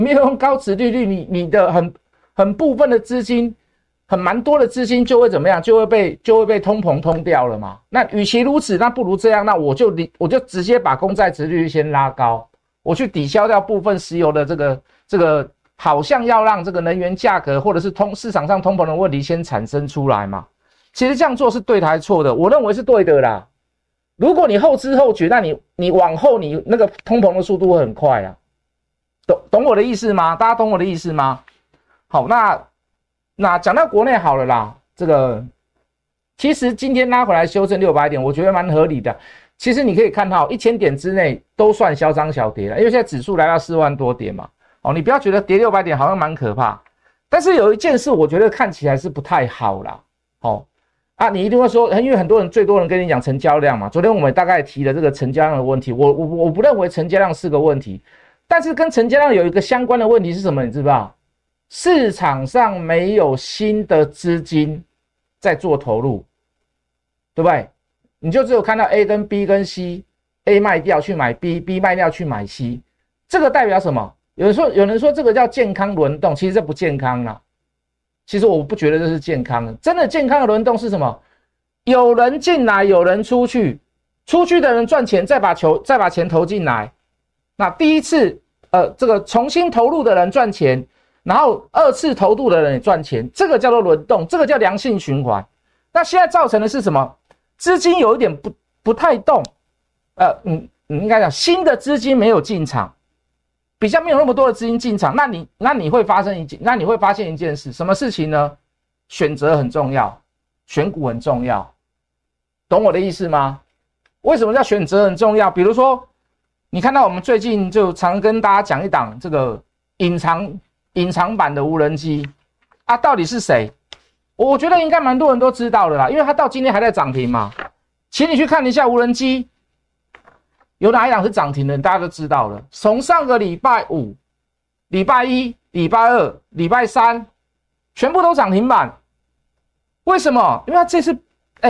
没有用高殖利率，你的很部分的资金，蛮多的资金就会怎么样？就会被通膨通掉了嘛。那与其如此，那不如这样，那我就直接把公债殖利率先拉高，我去抵消掉部分石油的这个好像要让这个能源价格或者是市场上通膨的问题先产生出来嘛。其实这样做是对的还是错的？我认为是对的啦。如果你后知后觉，那你往后你那个通膨的速度会很快啊。懂我的意思吗？大家懂我的意思吗？好，那讲到国内好了啦，这个其实今天拉回来修正600点，我觉得蛮合理的。其实你可以看到1000点之内都算小涨小跌了，因为现在指数来到4万多点嘛。哦，你不要觉得跌600点好像蛮可怕，但是有一件事我觉得看起来是不太好啦。哦啊，你一定会说，因为最多人跟你讲成交量嘛。昨天我们大概提了这个成交量的问题，我不认为成交量是个问题。但是跟成交量有一个相关的问题是什么？你知不知道？市场上没有新的资金在做投入，对不对？你就只有看到 A 跟 B 跟 C，A 卖掉去买 B，B 卖掉去买 C， 这个代表什么？有人说这个叫健康轮动，其实这不健康啦。其实我不觉得这是健康的，真的健康的轮动是什么？有人进来，有人出去，出去的人赚钱，再把钱投进来。那第一次这个重新投入的人赚钱，然后二次投入的人也赚钱，这个叫做轮动，这个叫良性循环。那现在造成的是什么？资金有一点不太动，你应该讲新的资金没有进场，比较没有那么多的资金进场，那你会发现一件事，什么事情呢？选择很重要，选股很重要，懂我的意思吗？为什么叫选择很重要？比如说你看到我们最近就常跟大家讲一档这个隐藏版的无人机啊，到底是谁？我觉得应该蛮多人都知道的啦，因为它到今天还在涨停嘛。请你去看一下无人机有哪一档是涨停的，大家都知道了。从上个礼拜五、礼拜一、礼拜二、礼拜三，全部都涨停板。为什么？因为它这次，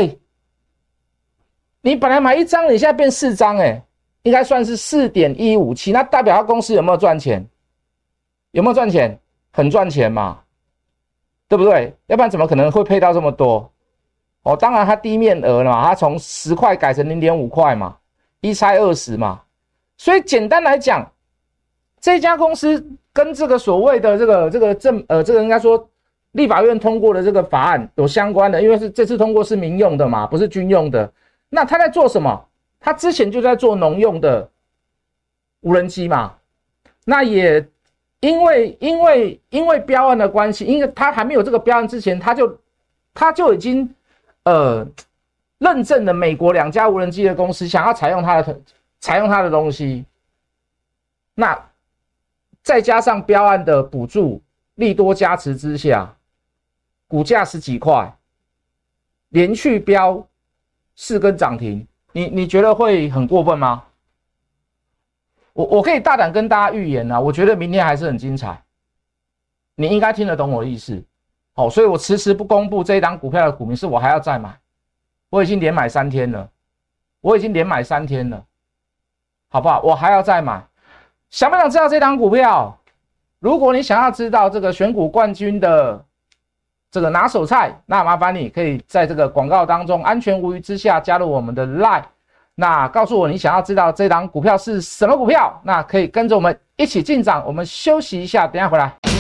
你本来买1张，你现在变4张，应该算是 4.157， 那代表他公司有没有赚钱？有没有赚钱？很赚钱嘛，对不对？要不然怎么可能会配到这么多？哦，当然它低面额了嘛，它从10块改成 0.5 块嘛，一拆20嘛。所以简单来讲，这家公司跟这个所谓的这个应该说立法院通过的这个法案有相关的，因为是这次通过是民用的嘛，不是军用的。那他在做什么？他之前就在做农用的无人机嘛。那也因为标案的关系，因为他还没有这个标案之前，他就已经认证了美国2家无人机的公司想要采用他的东西。那再加上标案的补助利多加持之下，股价10几块，连续标4根涨停，你觉得会很过分吗？我可以大胆跟大家预言啊，我觉得明天还是很精彩。你应该听得懂我的意思。所以我迟迟不公布这一档股票的股名，是我还要再买。我已经连买3天了，好不好？我还要再买。想不想知道这档股票？如果你想要知道这个选股冠军的这个拿手菜，那麻烦你可以在这个广告当中安全无虞之下加入我们的 LINE， 那告诉我你想要知道这档股票是什么股票，那可以跟着我们一起进场。我们休息一下，等一下回来。